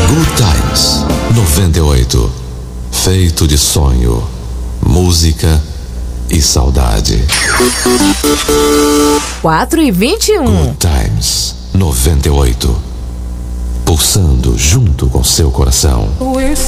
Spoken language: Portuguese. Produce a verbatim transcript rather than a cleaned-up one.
Good Times noventa e oito. Feito de sonho, música e saudade. quatro e vinte e um. Good Times noventa e oito. Pulsando junto com seu coração. We're